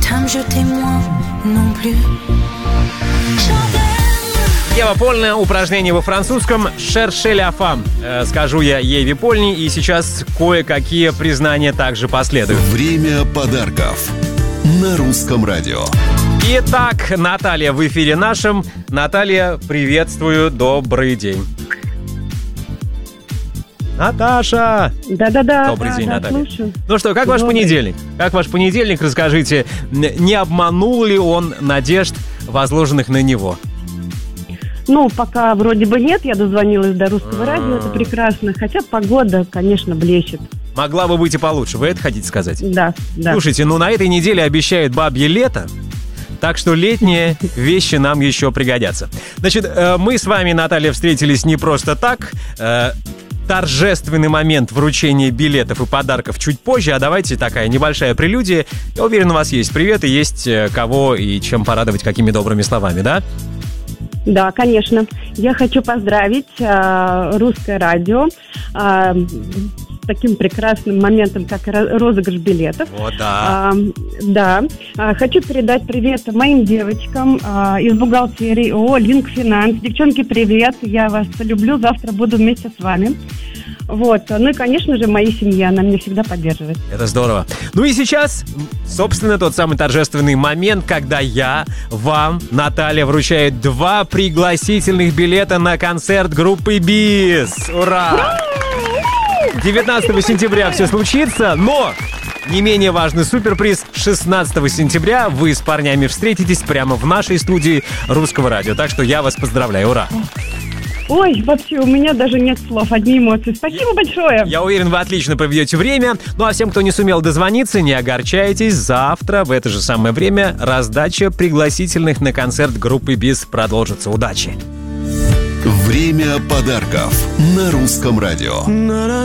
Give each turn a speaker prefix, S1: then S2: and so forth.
S1: t'aime, je t'aime moi non plus.
S2: Ева Польна, упражнение во французском «Cherchez la femme». Скажу я Еве Польне, и сейчас кое-какие признания также последуют.
S3: Время подарков на Русском радио.
S2: Итак, Наталья в эфире нашем. Наталья, приветствую, добрый день. Наташа!
S4: Да-да-да.
S2: Добрый день, Наталья.
S4: Слушаю.
S2: Ну что, как ваш понедельник? Как ваш понедельник? Расскажите, не обманул ли он надежд, возложенных на него?
S4: Ну, пока вроде бы нет, я дозвонилась до Русского радио, это прекрасно. Хотя погода, конечно, блещет.
S2: Могла бы быть и получше, вы это хотите сказать?
S4: Да.
S2: Слушайте, на этой неделе обещают бабье лето, так что летние вещи нам еще пригодятся. Значит, мы с вами, Наталья, встретились не просто так. Торжественный момент вручения билетов и подарков чуть позже, а давайте такая небольшая прелюдия. Я уверен, у вас есть привет и есть кого и чем порадовать, какими добрыми словами, да?
S4: Да, конечно. Я хочу поздравить Русское радио с таким прекрасным моментом, как розыгрыш билетов.
S2: О, да.
S4: Да. Хочу передать привет моим девочкам из бухгалтерии ООО «Линк Финанс». Девчонки, привет. Я вас люблю. Завтра буду вместе с вами. Вот. Ну и, конечно же, моя семья, она меня всегда поддерживает.
S2: Это здорово. Ну и сейчас, собственно, тот самый торжественный момент, когда я вам, Наталья, вручаю 2 пригласительных билета на концерт группы БИС. Ура! 19 сентября все случится, но не менее важный суперприз. 16 сентября вы с парнями встретитесь прямо в нашей студии Русского радио. Так что я вас поздравляю. Ура!
S4: Ой, вообще, у меня даже нет слов, одни эмоции. Спасибо большое.
S2: Я уверен, вы отлично проведете время. Ну а всем, кто не сумел дозвониться, не огорчайтесь. Завтра в это же самое время раздача пригласительных на концерт группы БИС продолжится. Удачи!
S3: Время подарков на Русском радио.